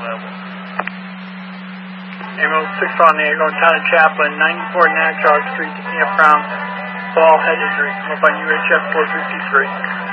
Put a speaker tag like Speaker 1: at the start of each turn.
Speaker 1: level.
Speaker 2: Ambulance 6 on the air going town of Chaplin, 94 Natrog Street to Campground, ball head injury. Come up on UHF 453.